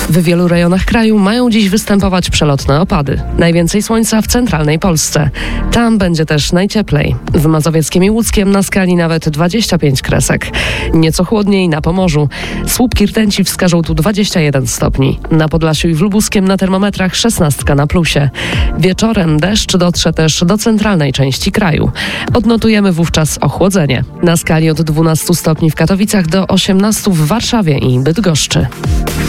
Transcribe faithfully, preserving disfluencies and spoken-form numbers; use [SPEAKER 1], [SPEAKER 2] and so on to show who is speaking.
[SPEAKER 1] W wielu rejonach kraju mają dziś występować przelotne opady. Najwięcej słońca w centralnej Polsce. Tam będzie też najcieplej. W Mazowieckiem i Łódzkiem na skali nawet dwadzieścia pięć kresek. Nieco chłodniej na Pomorzu. Słupki rtęci wskażą tu dwadzieścia jeden stopni. Na Podlasiu i w Lubuskiem na termometrach szesnastka na plusie. Wieczorem deszcz dotrze też do centralnej części kraju. Odnotujemy wówczas ochłodzenie. Na skali od dwunastu stopni w Katowicach do osiemnastu w Warszawie i Bydgoszczy.